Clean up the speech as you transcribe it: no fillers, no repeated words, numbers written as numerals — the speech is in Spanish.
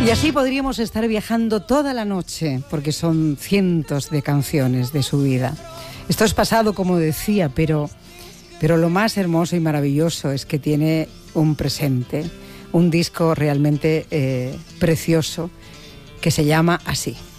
Y así podríamos estar viajando toda la noche, porque son cientos de canciones de su vida. Esto es pasado, como decía, pero lo más hermoso y maravilloso es que tiene un presente, un disco realmente precioso que se llama así.